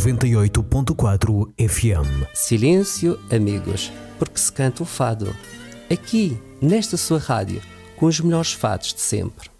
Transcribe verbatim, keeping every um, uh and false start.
noventa e oito ponto quatro F M. Silêncio, amigos, porque se canta o fado. Aqui, nesta sua rádio, com os melhores fados de sempre.